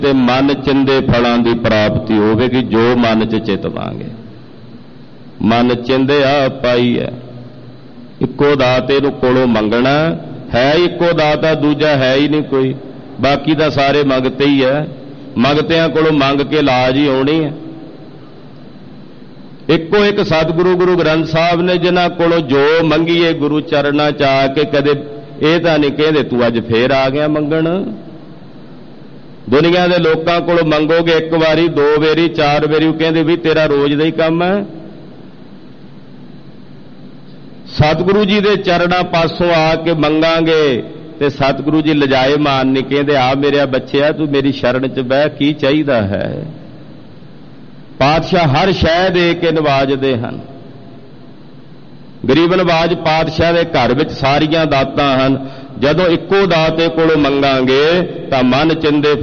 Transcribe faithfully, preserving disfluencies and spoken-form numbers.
ਤੇ ਮਨ ਚਿੰਦੇ ਫਲਾਂ ਦੀ ਪ੍ਰਾਪਤੀ ਹੋਵੇਗੀ ਜੋ ਮਨ ਚ ਚਿਤਵਾਂਗੇ। ਮਨ ਚਿੰਦਿਆ ਪਾਈ ਹੈ। ਇੱਕੋ ਦਾਤੇ ਨੂੰ ਕੋਲੋਂ ਮੰਗਣਾ ਹੈ, ਇੱਕੋ ਦਾਤਾ, ਦੂਜਾ ਹੈ ਹੀ ਨਹੀਂ ਕੋਈ, ਬਾਕੀ ਤਾਂ ਸਾਰੇ ਮੰਗਤੇ ਹੀ ਹੈ। ਮੰਗਤਿਆਂ ਕੋਲੋਂ ਮੰਗ ਕੇ ਲਾਜ ਹੀ ਆਉਣੀ ਹੈ। ਇੱਕੋ ਇੱਕ ਸਤਿਗੁਰੂ ਗੁਰੂ ਗ੍ਰੰਥ ਸਾਹਿਬ ਨੇ ਜਿਨ੍ਹਾਂ ਕੋਲੋਂ ਜੋ ਮੰਗੀਏ ਗੁਰੂ ਚਰਨਾਂ ਚ ਆ ਕੇ ਕਦੇ ਇਹ ਤਾਂ ਨਹੀਂ ਕਹਿੰਦੇ ਤੂੰ ਅੱਜ ਫੇਰ ਆ ਗਿਆ ਮੰਗਣ। ਦੁਨੀਆ ਦੇ ਲੋਕਾਂ ਕੋਲੋਂ ਮੰਗੋਗੇ ਇੱਕ ਵਾਰੀ, ਦੋ ਵਾਰੀ, ਚਾਰ ਵਾਰੀ, ਉਹ ਕਹਿੰਦੇ ਵੀ ਤੇਰਾ ਰੋਜ਼ ਦਾ ਹੀ ਕੰਮ ਹੈ। ਸਤਿਗੁਰੂ ਜੀ ਦੇ ਚਰਨਾਂ ਪਾਸੋਂ ਆ ਕੇ ਮੰਗਾਂਗੇ ਤੇ ਸਤਿਗੁਰੂ ਜੀ ਲਜਾਏ ਮਾਨ ਨਹੀਂ ਕਹਿੰਦੇ ਆ ਮੇਰਿਆ ਬੱਚਿਆ ਤੂੰ ਮੇਰੀ ਸ਼ਰਨ ਚ ਬਹਿ, ਕੀ ਚਾਹੀਦਾ ਹੈ। ਪਾਤਸ਼ਾਹ ਹਰ ਸ਼ੈ ਦੇ ਕੇ ਨਵਾਜਦੇ ਹਨ। ਗਰੀਬ ਨਵਾਜ ਪਾਤਸ਼ਾਹ ਦੇ ਘਰ ਵਿੱਚ ਸਾਰੀਆਂ ਦਾਤਾਂ ਹਨ। ਜਦੋਂ ਇੱਕੋ ਦਾਤੇ ਕੋਲੋਂ ਮੰਗਾਂਗੇ ਤਾਂ ਮਨ ਚਿੰਦੇ